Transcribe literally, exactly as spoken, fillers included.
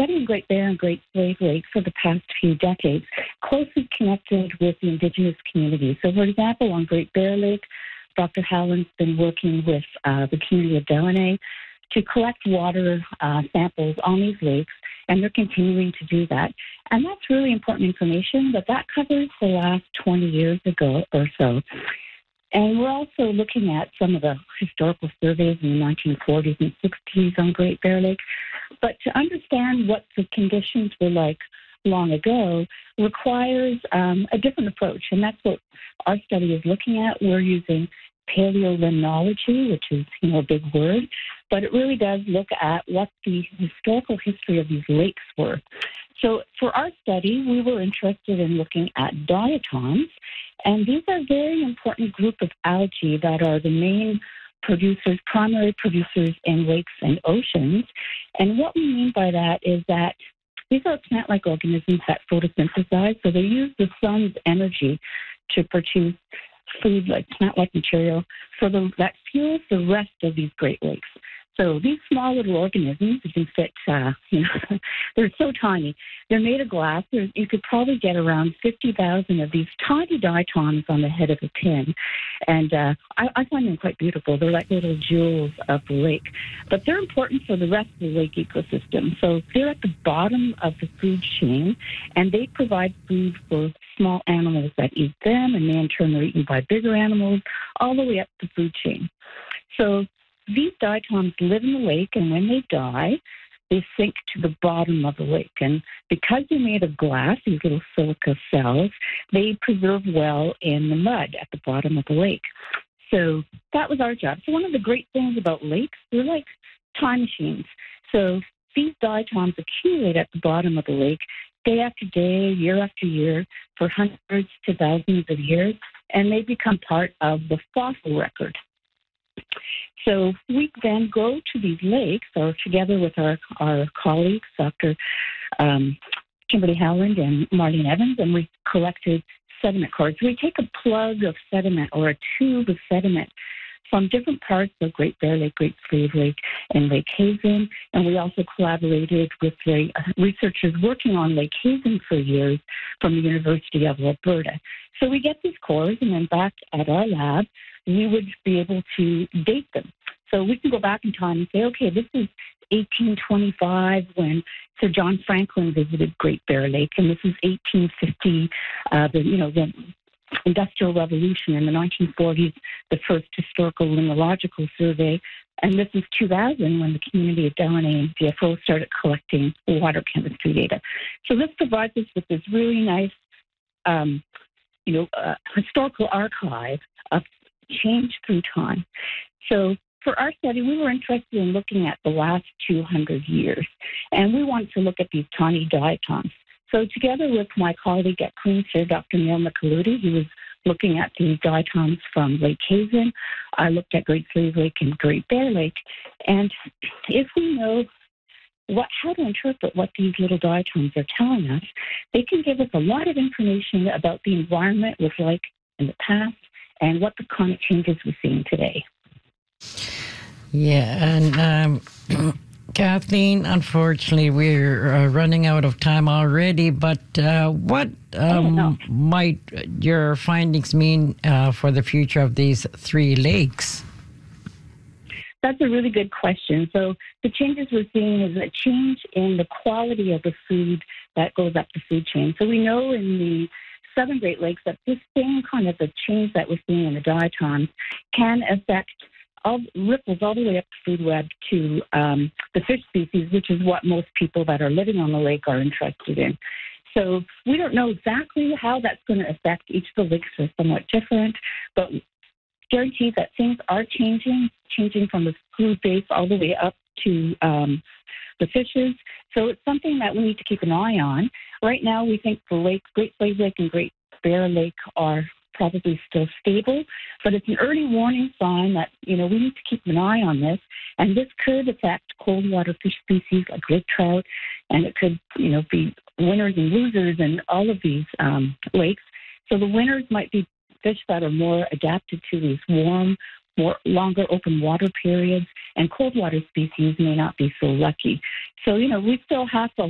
studying Great Bear and Great Slave Lake for the past few decades, closely connected with the Indigenous community. So, for example, on Great Bear Lake, Doctor Howland's been working with uh, the community of Delaney to collect water uh, samples on these lakes, and they're continuing to do that. And that's really important information, but that covers the last twenty years ago or so. And we're also looking at some of the historical surveys in the nineteen forties and sixties on Great Bear Lake. But to understand what the conditions were like long ago requires um, a different approach, and that's what our study is looking at. We're using paleolimnology, which is, you know, a big word, but it really does look at what the historical history of these lakes were. So for our study, we were interested in looking at diatoms, and these are a very important group of algae that are the main producers, primary producers in lakes and oceans. And what we mean by that is that these are plant-like organisms that photosynthesize, so they use the sun's energy to produce food, like plant-like material, for the, that fuels the rest of these Great Lakes. So these small little organisms, you can fit, uh, you know, they're so tiny. They're made of glass. There's, you could probably get around fifty thousand of these tiny diatoms on the head of a pin. And uh, I, I find them quite beautiful. They're like little jewels of the lake. But they're important for the rest of the lake ecosystem. So they're at the bottom of the food chain, and they provide food for small animals that eat them, and they in turn are eaten by bigger animals, all the way up the food chain. So these diatoms live in the lake, and when they die, they sink to the bottom of the lake. And because they're made of glass, these little silica cells, they preserve well in the mud at the bottom of the lake. So that was our job. So one of the great things about lakes, they're like time machines. So these diatoms accumulate at the bottom of the lake day after day, year after year, for hundreds to thousands of years, and they become part of the fossil record. So we then go to these lakes, or together with our, our colleagues, Doctor Um, Kimberly Howland and Marlene Evans, and we collected sediment cores. We take a plug of sediment or a tube of sediment from different parts of Great Bear Lake, Great Slave Lake, and Lake Hazen, and we also collaborated with the researchers working on Lake Hazen for years from the University of Alberta. So we get these cores, and then back at our lab, we would be able to date them. So we can go back in time and say, okay, this is eighteen twenty-five when Sir John Franklin visited Great Bear Lake, and this is eighteen fifty, uh, the, you know, the Industrial Revolution in the nineteen forties, the first historical limnological survey, and this is two thousand when the community of Delaney and D F O started collecting water chemistry data. So this provides us with this really nice, um, you know, uh, historical archive of change through time. So for our study, we were interested in looking at the last two hundred years, and we wanted to look at these tiny diatoms. So together with my colleague at Queen's here, Doctor Neil McAlooty, he was looking at these diatoms from Lake Hazen. I looked at Great Slave Lake and Great Bear Lake. And if we know what, how to interpret what these little diatoms are telling us, they can give us a lot of information about the environment was like in the past and what the climate changes we're seeing today. Yeah, and um, Kathleen, unfortunately, we're uh, running out of time already, but uh, what um, oh, no. might your findings mean uh, for the future of these three lakes? That's a really good question. So the changes we're seeing is a change in the quality of the food that goes up the food chain. So we know in the Southern Great Lakes that this same kind of a change that we're seeing in the diatoms can affect all ripples all the way up the food web to um, the fish species, which is what most people that are living on the lake are interested in. So we don't know exactly how that's going to affect each of the lakes. Are somewhat different, but guaranteed that things are changing, changing from the food base all the way up to um, the fishes. So it's something that we need to keep an eye on. Right now, we think the lake, Great Slave Lake and Great Bear Lake are probably still stable, but it's an early warning sign that, you know, we need to keep an eye on this, and this could affect cold water fish species like lake trout, and it could, you know, be winners and losers in all of these um, lakes. So the winners might be fish that are more adapted to these warm, more longer open water periods, and cold water species may not be so lucky. So, you know, we still have to